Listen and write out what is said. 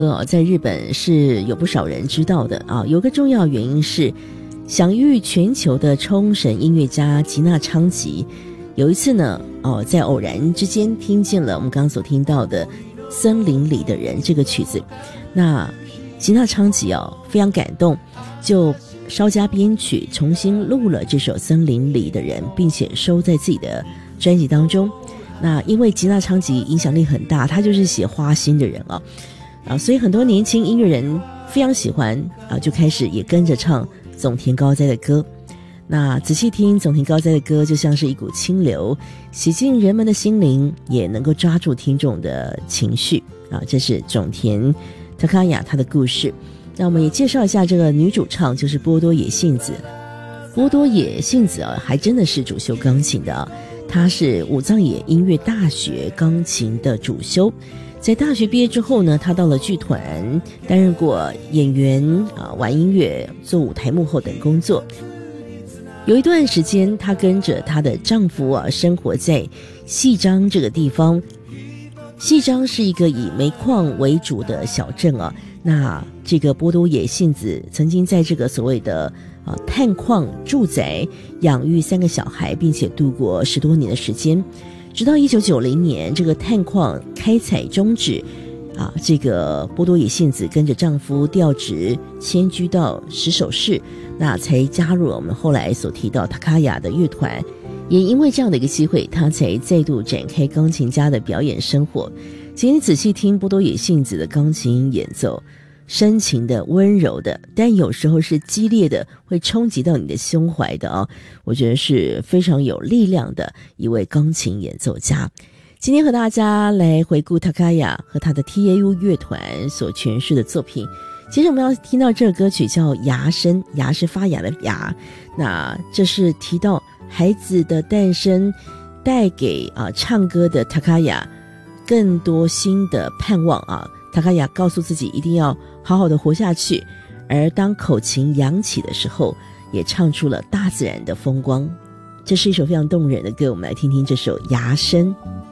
在日本是有不少人知道的啊。有个重要原因是，享誉全球的冲绳音乐家吉纳昌吉，有一次呢，在偶然之间听见了我们刚刚所听到的《森林里的人》这个曲子。那吉纳昌吉非常感动，就稍加编曲，重新录了这首《森林里的人》，并且收在自己的专辑当中。那因为吉纳昌吉影响力很大，他就是写花心的人所以很多年轻音乐人非常喜欢就开始也跟着唱总田高哉的歌。那仔细听总田高哉的歌，就像是一股清流，洗净人们的心灵，也能够抓住听众的情绪这是总田Takaya他的故事。那我们也介绍一下这个女主唱，就是波多野幸子。波多野幸子还真的是主修钢琴的她是武藏野音乐大学钢琴的主修。在大学毕业之后呢，她到了剧团担任过演员玩音乐、做舞台幕后等工作。有一段时间她跟着她的丈夫生活在细章这个地方。细章是一个以煤矿为主的小镇那这个波多野幸子曾经在这个所谓的炭矿住宅养育3个小孩，并且度过10多年的时间，直到1990年这个炭矿开采终止这个波多野幸子跟着丈夫调职迁居到石首市，那才加入了我们后来所提到Takaya的乐团。也因为这样的一个机会，他才再度展开钢琴家的表演生活。请你仔细听波多野幸子的钢琴演奏，深情的、温柔的，但有时候是激烈的，会冲击到你的胸怀的我觉得是非常有力量的一位钢琴演奏家。今天和大家来回顾 Takaya 和他的 TAU 乐团所诠释的作品。其实我们要听到这个歌曲叫芽声，芽是发芽的芽，那这是提到孩子的诞生带给唱歌的 Takaya 更多新的盼望Takaya 告诉自己一定要好好的活下去，而当口琴扬起的时候，也唱出了大自然的风光。这是一首非常动人的歌，我们来听听这首芽声。